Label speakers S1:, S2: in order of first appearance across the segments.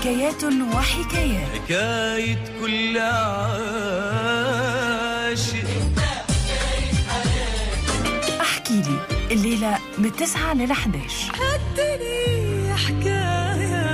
S1: حكايات وحكايات،
S2: حكاية كل عاشق.
S1: احكي لي الليلة من 9 ل 11.
S3: حدني حكاية.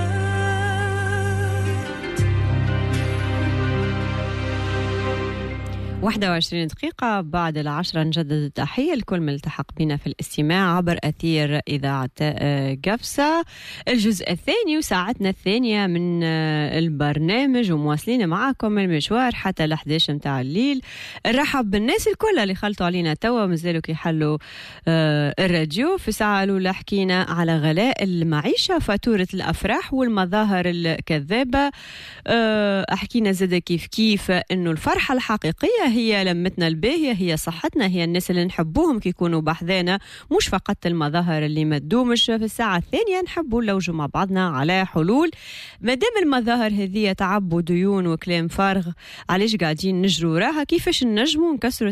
S4: 21 دقيقة بعد 10 نجدد التحية لكل من التحق بنا في الاستماع عبر أثير إذاعة قفصة. الجزء الثاني وساعتنا الثانية من البرنامج، ومواصلين معكم المشوار حتى ل 11 متاع الليل. نرحب بالناس الكل اللي خلطوا علينا توا مازالوا كيحلوا الراديو. في الساعة الأولى حكينا على غلاء المعيشة، فاتورة الأفراح والمظاهر الكذابة. حكينا زادة كيف إنه الفرحة الحقيقية هي لمتنا الباهية، هي صحتنا، هي الناس اللي نحبوهم كي يكونوا بحذانا، مش فقط المظاهر اللي ما تدومش. في الساعة الثانية نحبوا نلوجوا مع بعضنا على حلول. مادام المظاهر هذه تعب وديون وكلام فارغ، علاش قاعدين نجروا راها؟ كيفاش نجموا نكسروا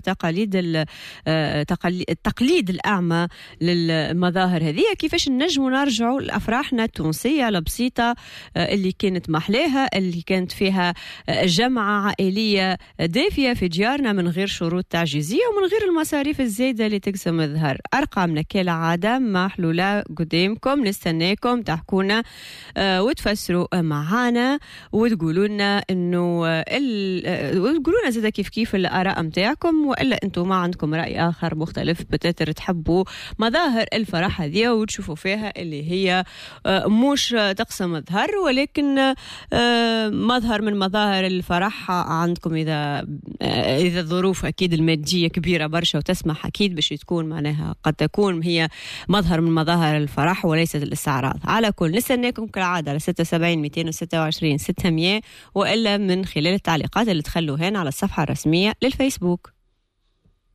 S4: التقليد الأعمى للمظاهر هذه؟ كيفاش نجموا نرجعوا لأفراحنا التونسية البسيطة اللي كانت محلاها، اللي كانت فيها جمعة عائلية دافية في ديارنا من غير شروط تعجيزية ومن غير المصاريف الزايدة اللي تقسم الظهر. أرقامنا كالعادة محلولة قدامكم، نستناكم تحكونا وتفسروا معانا وتقولوا لنا إنه وتقولوا لنا زادا كيف الآراء متاعكم، وإلا أنتم ما عندكم رأي آخر مختلف بتاتر تحبوا مظاهر الفرح هذه وتشوفوا فيها اللي هي مش تقسم الظهر ولكن مظهر من مظاهر الفرح عندكم. إذا الظروف أكيد المادية كبيرة برشا وتسمح أكيد باش تكون معناها قد تكون هي مظهر من مظاهر الفرح وليست الاستعراض. على كل نستناكم كالعادة على 76 226 600 وإلا من خلال التعليقات اللي تخلوها على الصفحة الرسمية للفيسبوك.